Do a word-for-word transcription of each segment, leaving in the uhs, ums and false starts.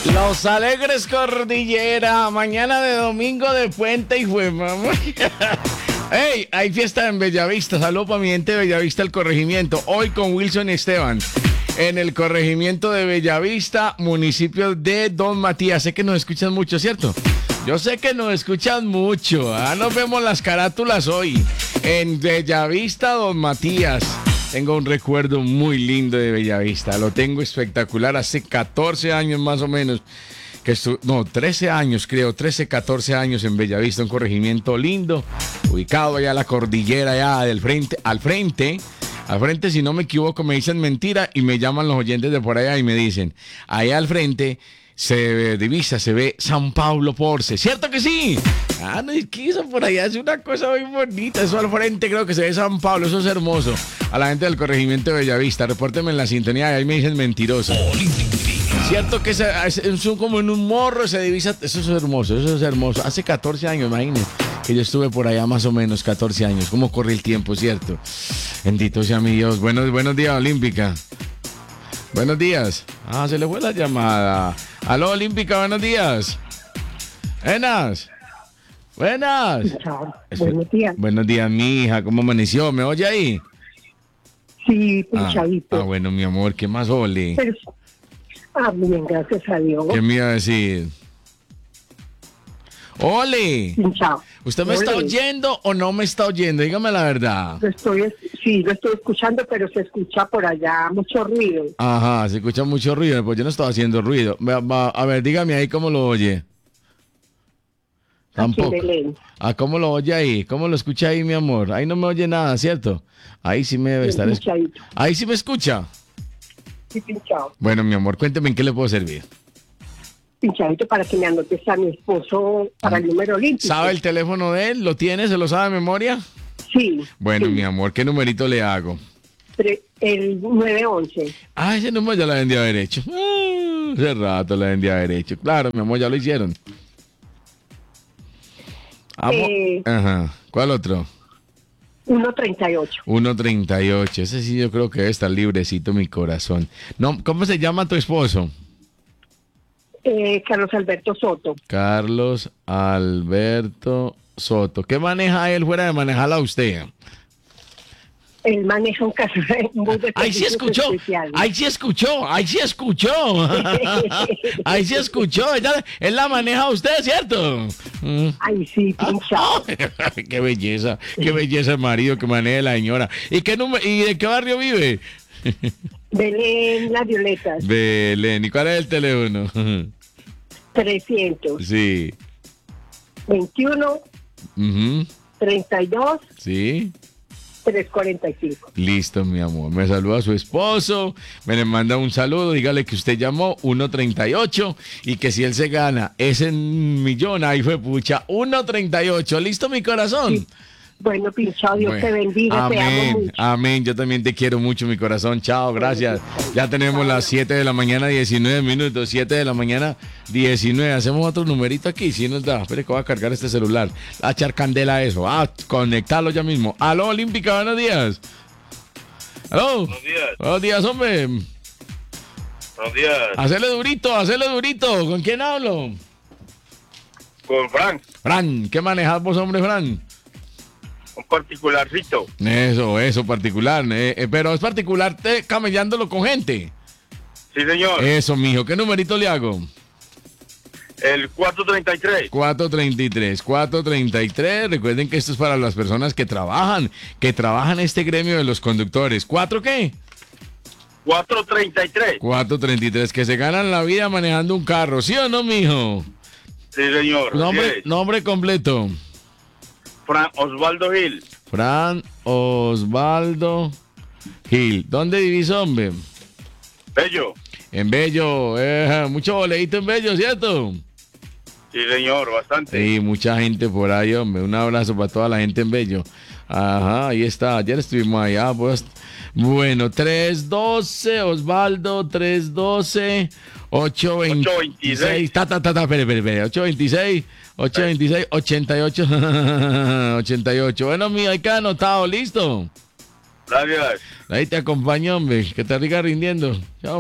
Los Alegres Cordillera, mañana de domingo de puente y fue mamá. Hey, hay fiesta en Bellavista, saludos para mi gente de Bellavista, el corregimiento, hoy con Wilson y Esteban, en el corregimiento de Bellavista, municipio de Don Matías. Sé que nos escuchan mucho, ¿cierto? Yo sé que nos escuchan mucho, ah, nos vemos las carátulas hoy, en Bellavista, Don Matías. Tengo un recuerdo muy lindo de Bellavista, lo tengo espectacular, hace catorce años más o menos, que estu- no, trece años creo, trece, catorce años en Bellavista, un corregimiento lindo, ubicado allá a la cordillera, allá del frente, al frente, al frente, si no me equivoco, me dicen mentira y me llaman los oyentes de por allá y me dicen, allá al frente se divisa, se ve San Pablo Porce, ¿cierto que sí? Ah, no, es que eso por allá es una cosa muy bonita, eso al frente creo que se ve San Pablo, eso es hermoso. A la gente del corregimiento de Bellavista, repórtenme en la sintonía y ahí me dicen mentiroso. Cierto que es, es, es como en un morro se divisa, eso es hermoso, eso es hermoso. Hace catorce años, imagínense, que yo estuve por allá más o menos catorce años, cómo corre el tiempo, ¿cierto? Bendito sea mi Dios. Buenos, buenos días, Olímpica. Buenos días. Ah, se le fue la llamada. Aló, Olímpica, buenos días. Buenas. Buenas. Chao. Buenos días. Buenos días, mi hija. ¿Cómo amaneció? ¿Me oye ahí? Sí, Ah, pinchadito. ah, bueno, mi amor, ¿qué más, Oli? Pero, ah, bien, gracias a Dios. ¿Qué me iba a decir? Oli, Pinchado. ¿usted me está Ole. oyendo o no me está oyendo? Dígame la verdad. Lo estoy, sí, lo estoy escuchando, pero se escucha por allá mucho ruido. Ajá, se escucha mucho ruido, pues yo no estaba haciendo ruido. Va- va- A ver, dígame ahí cómo lo oye. Aquí en Tampoco. Belén. Ah, ¿cómo lo oye ahí? ¿Cómo lo escucha ahí, mi amor? Ahí no me oye nada, ¿cierto? Ahí sí me debe Bien estar. es- pinchadito. Ahí sí me escucha. Sí, pinchado. Bueno, mi amor, cuénteme en qué le puedo servir. Pinchadito para que me anotes a mi esposo para el número olímpico. ¿Sabe el teléfono de él? ¿Lo tiene? ¿Se lo sabe de memoria? Sí. Bueno, sí. mi amor, ¿qué numerito le hago? Tre- El nueve once. Ah, ese número ya la vendí a derecho. Ah, hace rato la vendí a derecho. Claro, mi amor, ya lo hicieron. Amo- Eh. Ajá. ¿Cuál otro? uno treinta y ocho. uno treinta y ocho. Ese sí yo creo que debe estar librecito mi corazón. No, ¿cómo se llama tu esposo? Eh, Carlos Alberto Soto. Carlos Alberto Soto. ¿Qué maneja él fuera de manejarla a usted? Él maneja un caso un bus de ¡Ahí sí servicios escuchó! especiales. ¡Ahí sí escuchó! ¡Ahí sí escuchó! ¡Ahí sí escuchó! Ella, él la maneja a usted, ¿cierto? Mm. Ay, sí, pinchado. ¡Qué belleza! ¡Qué belleza el marido que maneja la señora! ¿Y, qué número, ¿Y de qué barrio vive? Belén Las Violetas. Belén. ¿Y cuál es el teléfono? trescientos Sí. veintiuno Ujú. treinta y dos Sí. trescientos cuarenta y cinco. Listo, mi amor. Me saluda a su esposo, me le manda un saludo, dígale que usted llamó uno treinta y ocho y que si él se gana ese millón, ahí fue pucha, uno treinta y ocho. ¿Listo, mi corazón? Sí. Bueno, pinchado, Dios Bueno, te bendiga, te amo amén, mucho. amén. Yo también te quiero mucho, mi corazón. Chao, gracias. Ya tenemos las siete de la mañana, diecinueve minutos. siete de la mañana, diecinueve. Hacemos otro numerito aquí, si nos da. Espere que voy a cargar este celular. A echar candela a eso. Ah, conectarlo ya mismo. Aló, Olímpica, buenos días. Aló. Buenos días. Buenos días, hombre. Buenos días. Hacele durito, hacele durito. ¿Con quién hablo? Con Frank, Fran, ¿qué manejas vos, hombre, Fran? un particularcito. Eso, eso, particular. eh, eh, pero es particular te, camellándolo con gente. Sí, señor. Eso, mijo. ¿Qué numerito le hago? El cuatrocientos treinta y tres. cuatrocientos treinta y tres. cuatrocientos treinta y tres. Recuerden que esto es para las personas que trabajan, que trabajan en este gremio de los conductores. ¿Cuatro qué? cuatrocientos treinta y tres. cuatrocientos treinta y tres. Que se ganan la vida manejando un carro. ¿Sí o no, mijo? Sí, señor. Nombre, Así es. nombre completo. Frank Osvaldo Gil. Fran Osvaldo Gil. ¿Dónde vivís, hombre? Bello. En Bello. Eh, mucho boleíto en Bello, ¿cierto? Sí, señor, bastante. Sí, mucha gente por ahí, hombre. Un abrazo para toda la gente en Bello. Ajá, ahí está. Ayer estuvimos allá, pues. Bueno, tres doce, Osvaldo, tres doce, ocho veintiséis. Ta, ta, ta, ta, espere, espere, espere. ocho veintiséis, ocho veintiséis, ochenta y ocho, ochenta y ocho. Bueno, mío, ahí queda anotado, ¿listo? Gracias. Ahí te acompaño, hombre. Que te riga rindiendo. Chao.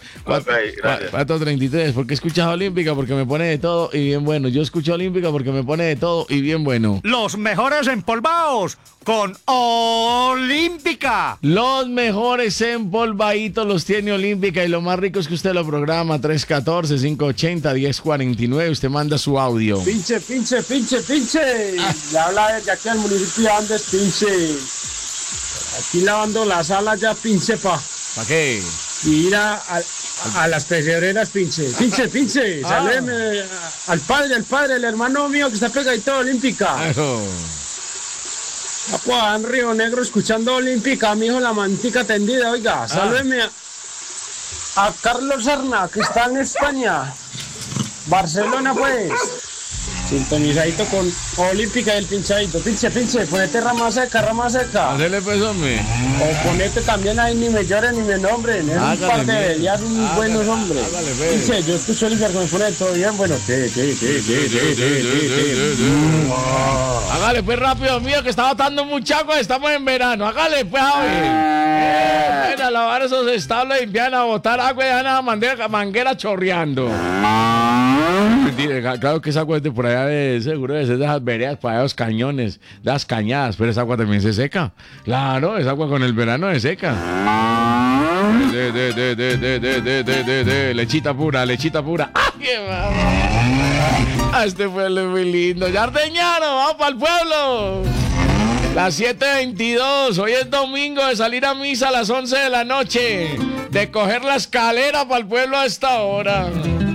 Cuatro- Ok, gracias. cuatro treinta y tres. ¿Por qué escuchas Olímpica? Porque me pone de todo y bien bueno. Yo escucho Olímpica porque me pone de todo y bien bueno. Los mejores empolvados con Olímpica. Los mejores empolvaditos los tiene Olímpica y lo más rico es que usted lo programa tres uno cuatro, cinco ocho cero, uno cero cuatro nueve. Usted manda su audio. Pinche, pinche, pinche, pinche. Le habla desde aquí al municipio de Andes, pinche. Aquí lavando la sala ya, pinche, pa. ¿Para qué? Y ir a, a, a las pecebreras, pinche. Pinche, pinche. Ah. Saludeme al padre, al padre, el hermano mío que está pegadito a Olímpica. Claro. Papá, en Río Negro escuchando Olímpica, mi hijo la mantica tendida, oiga. Saludeme a, a Carlos Serna, que está en España. Barcelona, pues. Sintonizadito con Olímpica y el pinchadito. Pinche, pinche, ponete rama seca, rama seca. Hacele pues, hombre. O ponete también ahí ni me lloren ni me nombren. Es un Hágale, par de bien. bellas muy Hágale, buenos hombres. hágale, pues. Pinche, yo escucho Olímpica que me pone todo bien. Bueno, sí, sí, sí, sí, sí, sí, sí, sí. Hágale pues rápido, mío, que está botando mucha agua, estamos en verano. Hágale pues, Javi. Eh, ven a lavar esos establos y empiezan a botar agua y van a manguera, manguera chorreando. Mentira, claro que esa agua es de por allá, de, seguro de ser de esas veredas, para allá los cañones, de las cañadas, pero esa agua también se seca. Claro, esa agua con el verano se seca. De, de, de, de, de, de, de, de, de, de, lechita pura, lechita pura. ¡Ah, qué mamá! Ah, este pueblo es muy lindo. ¡Yardeñano, vamos para el pueblo! Las siete veintidós, hoy es domingo de salir a misa a las once de la noche, de coger la escalera para el pueblo a esta hora.